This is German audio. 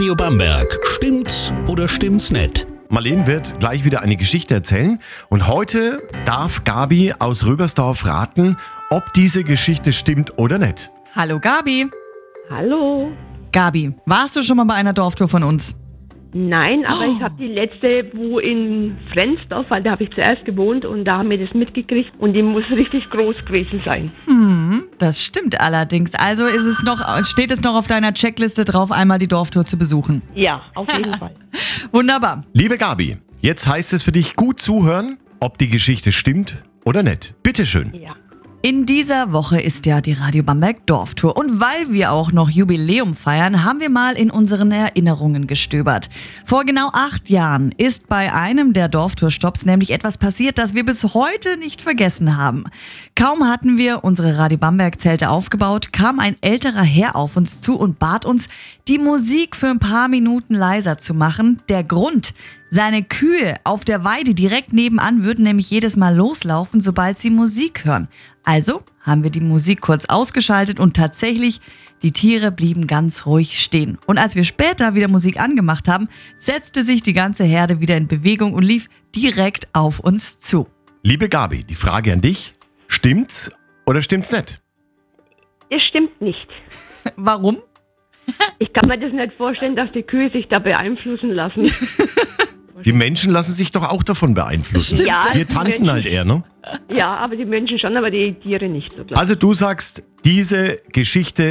Radio Bamberg. Stimmt's oder stimmt's nicht? Marleen wird gleich wieder eine Geschichte erzählen und heute darf Gabi aus Röbersdorf raten, ob diese Geschichte stimmt oder nicht. Hallo Gabi. Hallo. Gabi, warst du schon mal bei einer Dorftour von uns? Nein, aber ich habe die letzte, wo in Frensdorf, weil da habe ich zuerst gewohnt und da haben wir das mitgekriegt und die muss richtig groß gewesen sein. Das stimmt allerdings. Also steht es noch auf deiner Checkliste drauf, einmal die Dorftour zu besuchen. Ja, auf jeden Fall. Wunderbar. Liebe Gabi, jetzt heißt es für dich gut zuhören, ob die Geschichte stimmt oder nicht. Bitteschön. Ja. In dieser Woche ist ja die Radio Bamberg Dorftour. Und weil wir auch noch Jubiläum feiern, haben wir mal in unseren Erinnerungen gestöbert. Vor genau 8 Jahren ist bei einem der Dorftour-Stopps nämlich etwas passiert, das wir bis heute nicht vergessen haben. Kaum hatten wir unsere Radio Bamberg-Zelte aufgebaut, kam ein älterer Herr auf uns zu und bat uns, die Musik für ein paar Minuten leiser zu machen. Der Grund: seine Kühe auf der Weide direkt nebenan würden nämlich jedes Mal loslaufen, sobald sie Musik hören. Also haben wir die Musik kurz ausgeschaltet und tatsächlich, die Tiere blieben ganz ruhig stehen. Und als wir später wieder Musik angemacht haben, setzte sich die ganze Herde wieder in Bewegung und lief direkt auf uns zu. Liebe Gabi, die Frage an dich, stimmt's oder stimmt's nicht? Es stimmt nicht. Warum? Ich kann mir das nicht vorstellen, dass die Kühe sich da beeinflussen lassen. Die Menschen lassen sich doch auch davon beeinflussen. Ja, Wir die tanzen Menschen- halt eher, ne? Ja, aber die Menschen schon, aber die Tiere nicht so, glaub ich. Also du sagst, diese Geschichte